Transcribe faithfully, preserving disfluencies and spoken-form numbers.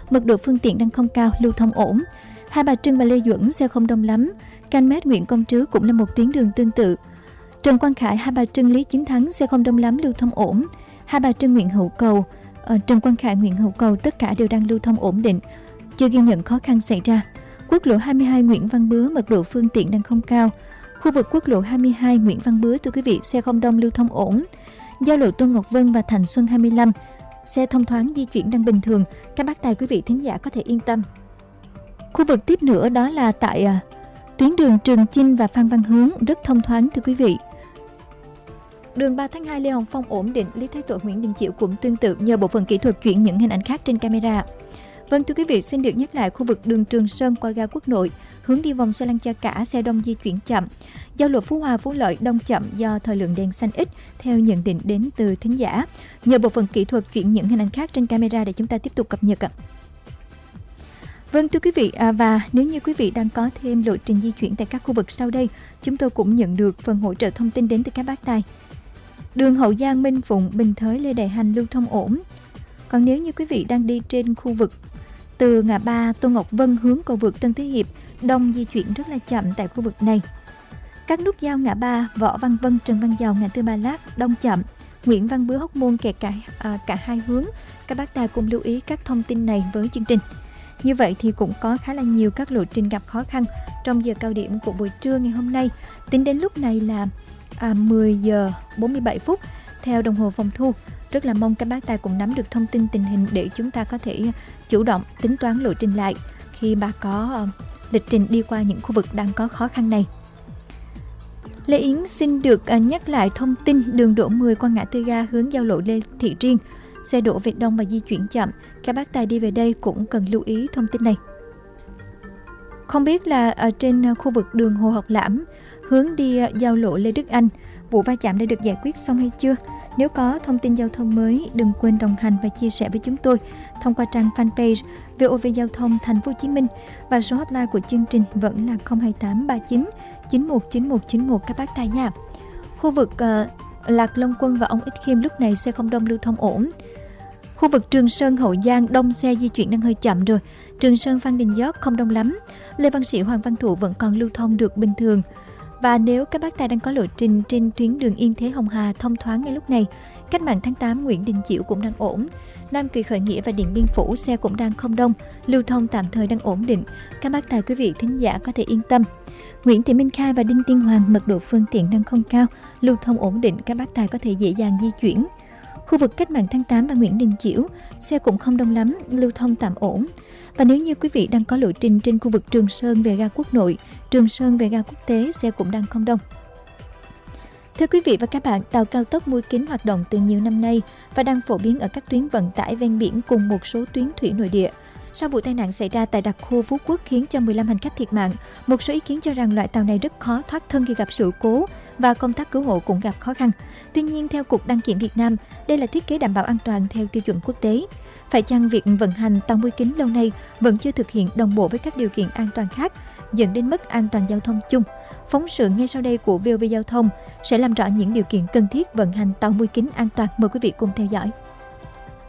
mật độ phương tiện đang không cao, lưu thông ổn. Hai Bà Trưng và Lê Duẩn xe không đông lắm. Canh Mét Nguyễn Công Trứ cũng là một tuyến đường tương tự. Trần Quang Khải, Hai Bà Trưng Lý Chính Thắng xe không đông lắm, lưu thông ổn. Hai Bà Trưng Nguyễn Hữu Cầu, ờ, Trần Quang Khải Nguyễn Hữu Cầu tất cả đều đang lưu thông ổn định, chưa ghi nhận khó khăn xảy ra. Quốc lộ hai mươi hai Nguyễn Văn Bứa mật độ phương tiện đang không cao. Khu vực quốc lộ hai mươi hai Nguyễn Văn Bứa thưa quý vị, xe không đông, lưu thông ổn. Giao lộ Tôn Ngọc Vân và Thành Xuân hai mươi lăm, xe thông thoáng, di chuyển đang bình thường. Các bác tài quý vị thính giả có thể yên tâm. Khu vực tiếp nữa đó là tại à, tuyến đường Trường Chinh và Phan Văn Hướng rất thông thoáng thưa quý vị. Đường ba tháng hai Lê Hồng Phong ổn định, Lý Thái Tổ Nguyễn Đình Chiểu cũng tương tự nhờ bộ phận kỹ thuật chuyển những hình ảnh khác trên camera. Vâng thưa quý vị, xin được nhắc lại khu vực đường Trường Sơn qua ga Quốc Nội, hướng đi vòng xoay Lăng Cha Cả, xe đông di chuyển chậm. Giao lộ Phú Hòa Phú Lợi đông chậm do thời lượng đèn xanh ít theo nhận định đến từ thính giả. Nhờ bộ phận kỹ thuật chuyển những hình ảnh khác trên camera để chúng ta tiếp tục cập nhật ạ. Vâng thưa quý vị, à, và nếu như quý vị đang có thêm lộ trình di chuyển tại các khu vực sau đây, chúng tôi cũng nhận được phần hỗ trợ thông tin đến từ các bác tài. Đường Hậu Giang, Minh Phụng, Bình Thới, Lê Đại Hành lưu thông ổn. Còn nếu như quý vị đang đi trên khu vực từ ngã ba Tô Ngọc Vân hướng cầu vượt Tân Thế Hiệp, đông di chuyển rất là chậm tại khu vực này. Các nút giao ngã ba Võ Văn Vân, Trần Văn Dầu, ngã tư Ba Lát đông chậm. Nguyễn Văn Bứa, Hóc Môn kẹt cả à, cả hai hướng. Các bác tài cùng lưu ý các thông tin này với chương trình. Như vậy thì cũng có khá là nhiều các lộ trình gặp khó khăn trong giờ cao điểm của buổi trưa ngày hôm nay. Tính đến lúc này là à, mười giờ bốn mươi bảy phút theo đồng hồ phòng thu. Rất là mong các bác tài cũng nắm được thông tin tình hình để chúng ta có thể chủ động tính toán lộ trình lại khi bà có uh, lịch trình đi qua những khu vực đang có khó khăn này. Lê Yến xin được uh, nhắc lại thông tin đường đỗ mười qua ngã tư ga hướng giao lộ Lê Thị Riêng. Xe đổ về đông và di chuyển chậm. Các bác tài đi về đây cũng cần lưu ý thông tin này. Không biết là ở trên khu vực đường Hồ Học Lãm hướng đi uh, giao lộ Lê Đức Anh, vụ va chạm đã được giải quyết xong hay chưa? Nếu có thông tin giao thông mới, đừng quên đồng hành và chia sẻ với chúng tôi thông qua trang fanpage vê o vê Giao thông Thành phố Hồ Chí Minh và số hotline của chương trình vẫn là không hai tám ba chín chín một chín một chín một các bác tài nha. Khu vực uh, Lạc Long Quân và Ông Ích Khiêm lúc này xe không đông, lưu thông ổn. Khu vực Trường Sơn Hậu Giang đông xe di chuyển đang hơi chậm rồi. Trường Sơn Phan Đình Giót không đông lắm. Lê Văn Sĩ Hoàng Văn Thụ vẫn còn lưu thông được bình thường. Và nếu các bác tài đang có lộ trình trên tuyến đường Yên Thế Hồng Hà thông thoáng ngay lúc này, Cách mạng tháng tám Nguyễn Đình Chiểu cũng đang ổn. Nam Kỳ Khởi Nghĩa và Điện Biên Phủ xe cũng đang không đông, lưu thông tạm thời đang ổn định. Các bác tài quý vị thính giả có thể yên tâm. Nguyễn Thị Minh Khai và Đinh Tiên Hoàng mật độ phương tiện đang không cao, lưu thông ổn định, các bác tài có thể dễ dàng di chuyển. Khu vực Cách mạng tháng tám và Nguyễn Đình Chiểu, xe cũng không đông lắm, lưu thông tạm ổn. Và nếu như quý vị đang có lộ trình trên khu vực Trường Sơn về ga Quốc Nội, Trường Sơn về ga Quốc tế, xe cũng đang không đông. Thưa quý vị và các bạn, tàu cao tốc Mũi Kính hoạt động từ nhiều năm nay và đang phổ biến ở các tuyến vận tải ven biển cùng một số tuyến thủy nội địa. Sau vụ tai nạn xảy ra tại đặc khu Phú Quốc khiến cho mười lăm hành khách thiệt mạng, một số ý kiến cho rằng loại tàu này rất khó thoát thân khi gặp sự cố và công tác cứu hộ cũng gặp khó khăn. Tuy nhiên, theo Cục Đăng kiểm Việt Nam, đây là thiết kế đảm bảo an toàn theo tiêu chuẩn quốc tế. Phải chăng việc vận hành tàu Mũi Kính lâu nay vẫn chưa thực hiện đồng bộ với các điều kiện an toàn khác, dẫn đến mất an toàn giao thông chung? Phóng sự ngay sau đây của vê o vê Giao thông sẽ làm rõ những điều kiện cần thiết vận hành tàu Mũi Kính an toàn. Mời quý vị cùng theo dõi.